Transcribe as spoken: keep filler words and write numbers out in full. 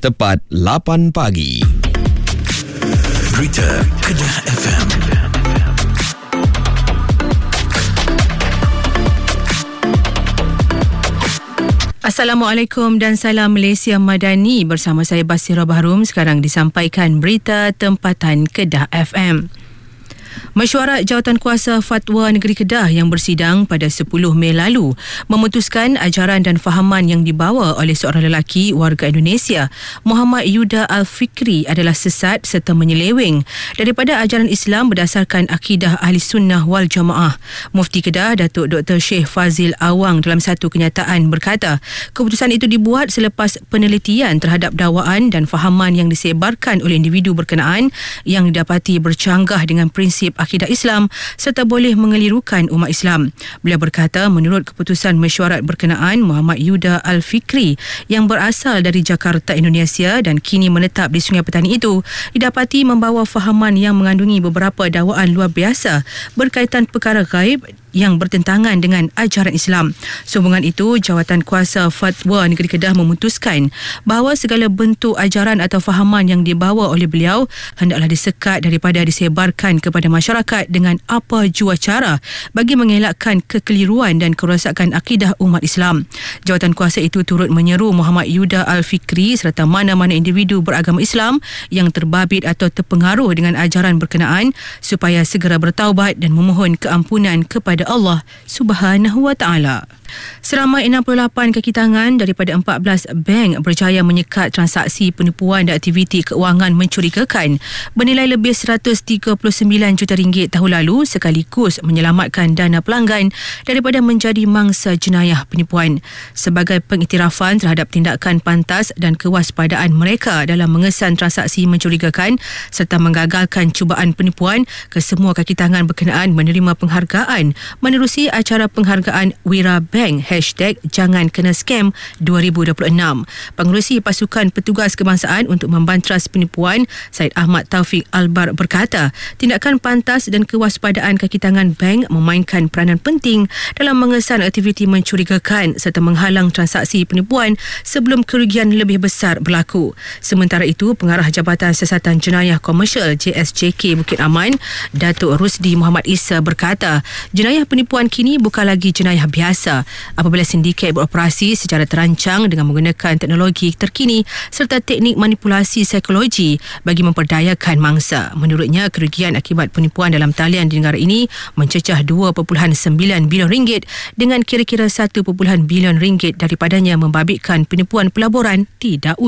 tepat lapan pagi. Berita Kedah F M. Assalamualaikum dan salam Malaysia Madani. Bersama saya Basira Bahrum. Sekarang disampaikan berita tempatan Kedah F M. Mesyuarat Jawatankuasa Fatwa Negeri Kedah yang bersidang pada sepuluh Mei lalu memutuskan ajaran dan fahaman yang dibawa oleh seorang lelaki warga Indonesia, Muhammad Yuda Al-Fikri, adalah sesat serta menyeleweng daripada ajaran Islam berdasarkan akidah Ahli Sunnah wal Jamaah. Mufti Kedah, Datuk Doktor Sheikh Fazil Awang, dalam satu kenyataan berkata, keputusan itu dibuat selepas penelitian terhadap dakwaan dan fahaman yang disebarkan oleh individu berkenaan yang didapati bercanggah dengan prinsip akidah Islam serta boleh mengelirukan umat Islam. Beliau berkata, menurut keputusan mesyuarat berkenaan, Muhammad Yuda Al-Fikri yang berasal dari Jakarta, Indonesia dan kini menetap di Sungai Petani itu didapati membawa fahaman yang mengandungi beberapa dakwaan luar biasa berkaitan perkara gaib yang bertentangan dengan ajaran Islam. Sehubungan itu, Jawatankuasa Fatwa Negeri Kedah memutuskan bahawa segala bentuk ajaran atau fahaman yang dibawa oleh beliau hendaklah disekat daripada disebarkan kepada masyarakat dengan apa jua cara bagi mengelakkan kekeliruan dan kerosakan akidah umat Islam. Jawatankuasa itu turut menyeru Muhammad Yuda Al-Fikri serta mana-mana individu beragama Islam yang terbabit atau terpengaruh dengan ajaran berkenaan supaya segera bertaubat dan memohon keampunan kepada Allah Subhanahu wa taala. Seramai enam puluh lapan kaki tangan daripada empat belas bank berjaya menyekat transaksi penipuan dan aktiviti keuangan mencurigakan bernilai lebih seratus tiga puluh sembilan juta ringgit tahun lalu, sekaligus menyelamatkan dana pelanggan daripada menjadi mangsa jenayah penipuan. Sebagai pengiktirafan terhadap tindakan pantas dan kewaspadaan mereka dalam mengesan transaksi mencurigakan serta menggagalkan cubaan penipuan, kesemua kaki tangan berkenaan menerima penghargaan menerusi acara penghargaan Wira Bank hashtag Jangan Kena Scam dua ribu dua puluh enam. Pengerusi Pasukan Petugas Kebangsaan untuk Membantras Penipuan, Syed Ahmad Taufik Albar, berkata, tindakan pantas dan kewaspadaan kaki tangan bank memainkan peranan penting dalam mengesan aktiviti mencurigakan serta menghalang transaksi penipuan sebelum kerugian lebih besar berlaku. Sementara itu, Pengarah Jabatan Siasatan Jenayah Komersial J S J K Bukit Aman, Datuk Rusdi Muhammad Isa, berkata, jenayah penipuan kini bukan lagi jenayah biasa apabila sindiket beroperasi secara terancang dengan menggunakan teknologi terkini serta teknik manipulasi psikologi bagi memperdayakan mangsa. Menurutnya, kerugian akibat penipuan dalam talian di negara ini mencecah dua perpuluhan sembilan bilion ringgit dengan kira-kira satu perpuluhan bilion ringgit daripadanya membabitkan penipuan pelaburan tidak